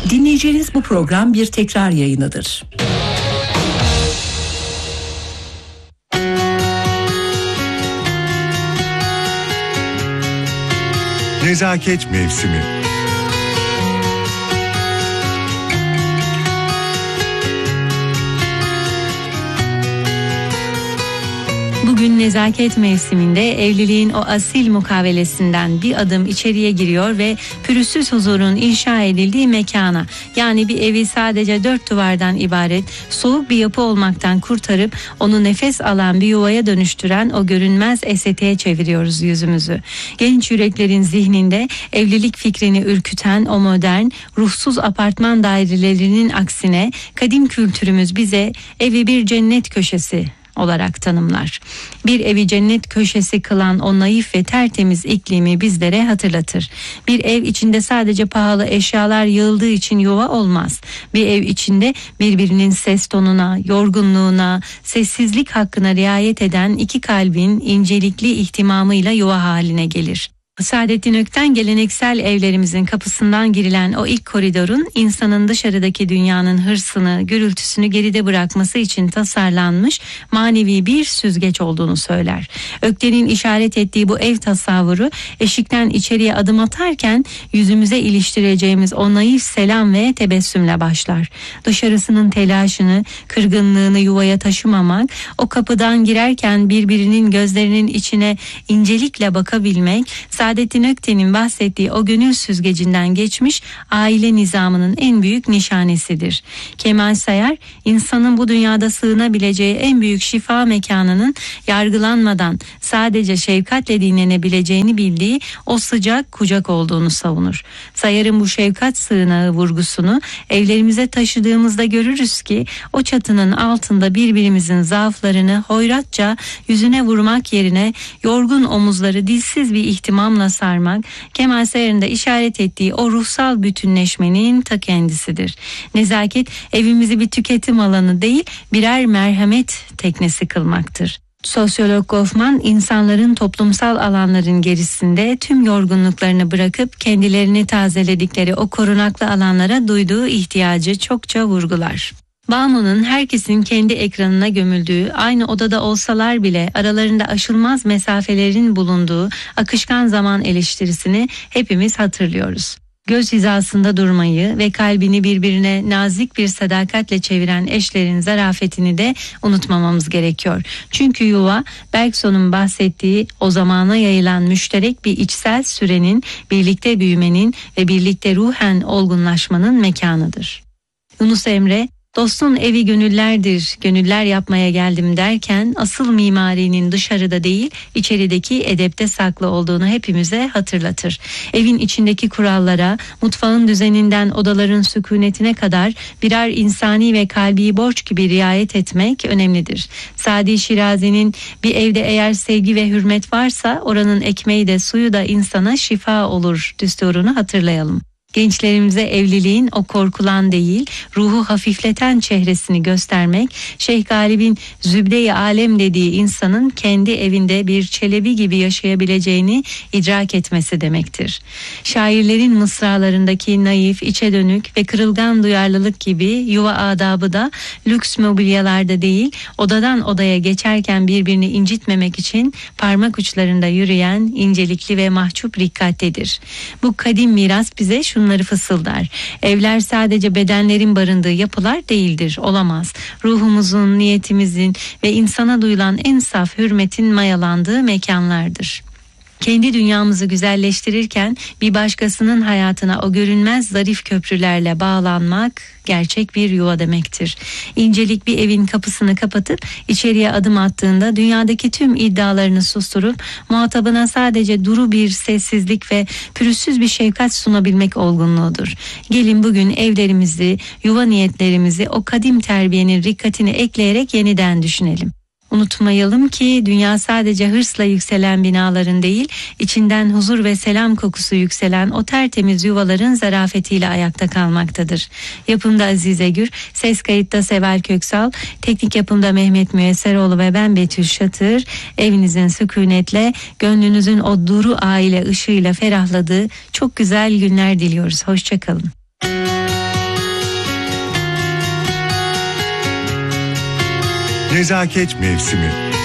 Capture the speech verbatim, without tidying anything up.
Dinleyeceğiniz bu program bir tekrar yayınıdır. Nezaket Mevsimi. Bugün nezaket mevsiminde evliliğin o asil mukavelesinden bir adım içeriye giriyor ve pürüzsüz huzurun inşa edildiği mekana, yani bir evi sadece dört duvardan ibaret soğuk bir yapı olmaktan kurtarıp onu nefes alan bir yuvaya dönüştüren o görünmez estetiğe çeviriyoruz yüzümüzü. Genç yüreklerin zihninde evlilik fikrini ürküten o modern, ruhsuz apartman dairelerinin aksine kadim kültürümüz bize evi bir cennet köşesi olarak tanımlar. Bir evi cennet köşesi kılan o naif ve tertemiz iklimi bizlere hatırlatır. Bir ev içinde sadece pahalı eşyalar yığıldığı için yuva olmaz. Bir ev içinde birbirinin ses tonuna, yorgunluğuna, sessizlik hakkına riayet eden iki kalbin incelikli ihtimamıyla yuva haline gelir. Saadettin Ökten geleneksel evlerimizin kapısından girilen o ilk koridorun insanın dışarıdaki dünyanın hırsını, gürültüsünü geride bırakması için tasarlanmış manevi bir süzgeç olduğunu söyler. Ökten'in işaret ettiği bu ev tasavvuru eşikten içeriye adım atarken yüzümüze iliştireceğimiz o naif selam ve tebessümle başlar. Dışarısının telaşını, kırgınlığını yuvaya taşımamak, o kapıdan girerken birbirinin gözlerinin içine incelikle bakabilmek, Saadettin Ökten'in bahsettiği o gönül süzgecinden geçmiş aile nizamının en büyük nişanesidir. Kemal Sayar, insanın bu dünyada sığınabileceği en büyük şifa mekanının yargılanmadan sadece şefkatle dinlenebileceğini bildiği o sıcak kucak olduğunu savunur. Sayar'ın bu şefkat sığınağı vurgusunu evlerimize taşıdığımızda görürüz ki o çatının altında birbirimizin zaaflarını hoyratça yüzüne vurmak yerine yorgun omuzları dilsiz bir ihtimamla sarmak, Kemal Sayar'ın da işaret ettiği o ruhsal bütünleşmenin ta kendisidir. Nezaket evimizi bir tüketim alanı değil, birer merhamet teknesi kılmaktır. Sosyolog Goffman, insanların toplumsal alanların gerisinde tüm yorgunluklarını bırakıp kendilerini tazeledikleri o korunaklı alanlara duyduğu ihtiyacı çokça vurgular. Banu'nun herkesin kendi ekranına gömüldüğü, aynı odada olsalar bile aralarında aşılmaz mesafelerin bulunduğu akışkan zaman eleştirisini hepimiz hatırlıyoruz. Göz hizasında durmayı ve kalbini birbirine nazik bir sadakatle çeviren eşlerin zarafetini de unutmamamız gerekiyor. Çünkü yuva, Bergson'un bahsettiği o zamana yayılan müşterek bir içsel sürenin, birlikte büyümenin ve birlikte ruhen olgunlaşmanın mekanıdır. Yunus Emre, dostun evi gönüllerdir, gönüller yapmaya geldim derken asıl mimarinin dışarıda değil içerideki edepte saklı olduğunu hepimize hatırlatır. Evin içindeki kurallara, mutfağın düzeninden odaların sükunetine kadar birer insani ve kalbi borç gibi riayet etmek önemlidir. Sadi Şirazi'nin bir evde eğer sevgi ve hürmet varsa oranın ekmeği de suyu da insana şifa olur düsturunu hatırlayalım. Gençlerimize evliliğin o korkulan değil, ruhu hafifleten çehresini göstermek, Şeyh Galip'in zübde-i alem dediği insanın kendi evinde bir çelebi gibi yaşayabileceğini idrak etmesi demektir. Şairlerin mısralarındaki naif, içe dönük ve kırılgan duyarlılık gibi yuva adabı da lüks mobilyalarda değil, odadan odaya geçerken birbirini incitmemek için parmak uçlarında yürüyen incelikli ve mahcup rikkattedir. Bu kadim miras bize şu Şunları fısıldar. Evler sadece bedenlerin barındığı yapılar değildir, olamaz. Ruhumuzun, niyetimizin ve insana duyulan en saf hürmetin mayalandığı mekanlardır. Kendi dünyamızı güzelleştirirken bir başkasının hayatına o görünmez zarif köprülerle bağlanmak gerçek bir yuva demektir. İncelik bir evin kapısını kapatıp içeriye adım attığında dünyadaki tüm iddialarını susturup muhatabına sadece duru bir sessizlik ve pürüzsüz bir şefkat sunabilmek olgunluğudur. Gelin bugün evlerimizi, yuva niyetlerimizi o kadim terbiyenin rikkatini ekleyerek yeniden düşünelim. Unutmayalım ki dünya sadece hırsla yükselen binaların değil, içinden huzur ve selam kokusu yükselen o tertemiz yuvaların zarafetiyle ayakta kalmaktadır. Yapımda Azize Gür, ses kayıtta Seval Köksal, teknik yapımda Mehmet Müyesseroğlu ve ben Betül Şatır. Evinizin sükunetle, gönlünüzün o duru aile ışığıyla ferahladığı çok güzel günler diliyoruz. Hoşça kalın. Nezaket mevsimi.